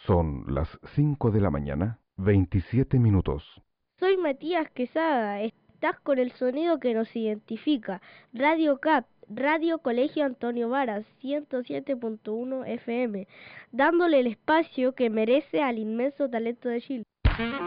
Son las 5 de la mañana, 27 minutos. Soy Matías Quesada, estás con el sonido que nos identifica. Radio CAP, Radio Colegio Antonio Varas, 107.1 FM, dándole el espacio que merece al inmenso talento de Chile.